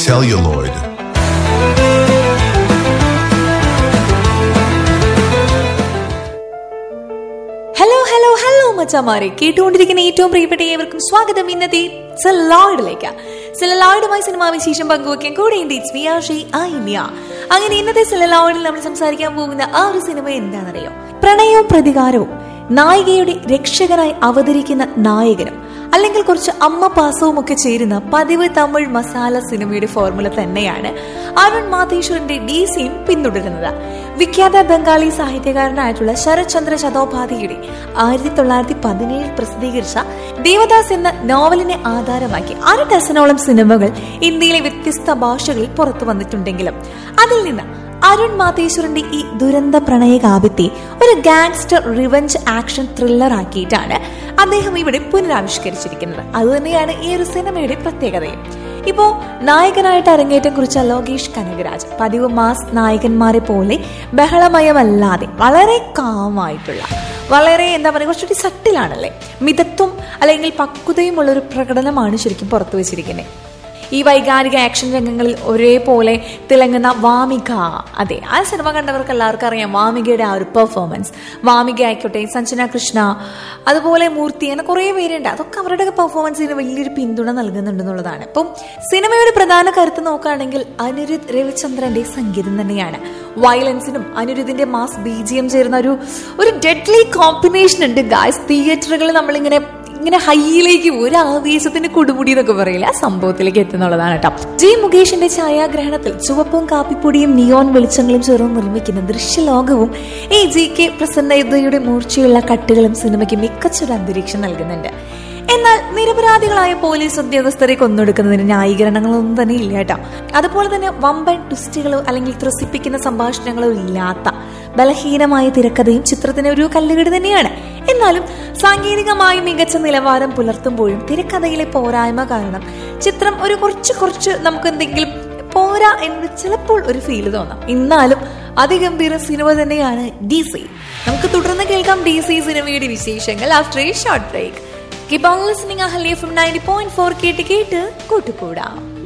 celluloid. Hello മച്ചാമാരെ, കേട്ടുകൊണ്ടിരിക്കുന്ന ഏറ്റവും പ്രിയപ്പെട്ട ഏവർക്കും സ്വാഗതം ഇന്നത്തെ സെലലോയിഡിലേക്ക്. സെലലോയിഡുമായി സിനിമാ വിശേഷം പങ്കുവയ്ക്കാൻ കൂടെ അങ്ങനെ ഇന്നത്തെ സെലലോയിഡിൽ നമ്മൾ സംസാരിക്കാൻ പോകുന്ന ആ ഒരു സിനിമ എന്താണെന്നറിയോ? പ്രണയവും പ്രതികാരവും നായികയുടെ രക്ഷകനായി അവതരിക്കുന്ന നായകനും അല്ലെങ്കിൽ കുറച്ച് അമ്മ പാസവും ഒക്കെ ചേരുന്ന പതിവ് തമിഴ് മസാല സിനിമയുടെ ഫോർമുല തന്നെയാണ് അരുൺ മാതേശ്വറിന്റെ DCയും പിന്തുടരുന്നത്. വിഖ്യാത ബംഗാളി സാഹിത്യകാരനായിട്ടുള്ള ശരത് ചന്ദ്ര ചതോപാധ്യായയുടെ 1917 പ്രസിദ്ധീകരിച്ച ദേവദാസ് എന്ന നോവലിനെ ആധാരമാക്കി 6 ഡസനോളം സിനിമകൾ ഇന്ത്യയിലെ വ്യത്യസ്ത ഭാഷകളിൽ പുറത്തു വന്നിട്ടുണ്ടെങ്കിലും അതിൽ നിന്ന് അരുൺ മാതേശ്വറിന്റെ ഈ ദുരന്ത പ്രണയകാവ്യത്തെ ഒരു ഗാങ്സ്റ്റർ റിവഞ്ച് ആക്ഷൻ ത്രില്ലർ ആക്കിയിട്ടാണ് അദ്ദേഹം ഇവിടെ പുനരാവിഷ്കരിച്ചിരിക്കുന്നത്. അതുതന്നെയാണ് ഈ ഒരു സിനിമയുടെ പ്രത്യേകതയും. ഇപ്പോ നായകനായിട്ട് അരങ്ങേറ്റം കുറിച്ച ലോകേഷ് കനകരാജ് പതിവ് മാസ് നായകന്മാരെ പോലെ ബഹളമയമല്ലാതെ വളരെ കാമായിട്ടുള്ള, വളരെ എന്താ പറയുക, കുറച്ചുകൂടി സട്ടിലാണല്ലേ, മിതത്വം അല്ലെങ്കിൽ പക്വതയുമുള്ള ഒരു പ്രകടനമാണ് ശരിക്കും പുറത്തു വെച്ചിരിക്കുന്നത്. ഈ വൈകാരിക ആക്ഷൻ രംഗങ്ങളിൽ ഒരേപോലെ തിളങ്ങുന്ന വാമിക, അതെ, ആ സിനിമ കണ്ടവർക്ക് എല്ലാവർക്കും അറിയാം വാമികയുടെ ആ ഒരു പെർഫോമൻസ്. വാമിക ആയിക്കോട്ടെ, സഞ്ജന കൃഷ്ണ, അതുപോലെ മൂർത്തി, അങ്ങനെ കുറെ പേരുണ്ട്. അതൊക്കെ അവരുടെ പെർഫോമൻസിന് വലിയൊരു പിന്തുണ നൽകുന്നുണ്ടെന്നുള്ളതാണ്. ഇപ്പം സിനിമയുടെ പ്രധാന കരുത്ത് നോക്കുകയാണെങ്കിൽ അനിരുദ്ധ് രവിചന്ദ്രന്റെ സംഗീതം തന്നെയാണ്. വയലൻസിനും അനിരുദ്ധിന്റെ മാസ് BGM ചേരുന്ന ഒരു ഡെഡ്ലി കോമ്പിനേഷൻ ഉണ്ട് ഗായ്സ്. തിയേറ്ററുകളിൽ നമ്മളിങ്ങനെ ഹൈയിലേക്ക് ഒരു ആവേശത്തിന്റെ കൊടുമുടി എന്നൊക്കെ പറയില്ല, ആ സംഭവത്തിലേക്ക് എത്തുന്നുള്ളതാണ് കേട്ടോ. ജി മുകേഷിന്റെ ഛായാഗ്രഹണത്തിൽ ചുവപ്പും കാപ്പിപ്പൊടിയും നിയോൺ വെളിച്ചങ്ങളും ചേർന്ന് നിർമ്മിക്കുന്ന ദൃശ്യലോകവും ഈ GK പ്രസന്നതയുടെ മൂർച്ചയുള്ള കട്ടുകളും സിനിമയ്ക്ക് മികച്ചൊരു അന്തരീക്ഷം നൽകുന്നുണ്ട്. എന്നാൽ നിരപരാധികളായ പോലീസ് ഉദ്യോഗസ്ഥരെ കൊന്നൊടുക്കുന്നതിന് ന്യായീകരണങ്ങളൊന്നും തന്നെ ഇല്ല കേട്ടോ. അതുപോലെ തന്നെ വമ്പൻ ട്വിസ്റ്റുകളോ അല്ലെങ്കിൽ ത്രസിപ്പിക്കുന്ന സംഭാഷണങ്ങളോ ഇല്ലാത്ത ബലഹീനമായ തിരക്കഥയും ചിത്രത്തിന് ഒരു കല്ലുകടി തന്നെയാണ്. എന്നാലും സാങ്കേതികമായി മികച്ച നിലവാരം പുലർത്തുമ്പോഴും തിരക്കഥയിലെ പോരായ്മ കാരണം ചിത്രം ഒരു കുറച്ച് നമുക്ക് എന്തെങ്കിലും പോരാ എന്ന് ചിലപ്പോൾ ഒരു ഫീല് തോന്നാം. എന്നാലും അതിഗംഭീര സിനിമ തന്നെയാണ് DC. നമുക്ക് തുടർന്ന് കേൾക്കാം DC സിനിമയുടെ വിശേഷങ്ങൾ after A short break. Keep on listening. Ahali from 90.4 കേട്ട് കൂട്ടുകൂടാം.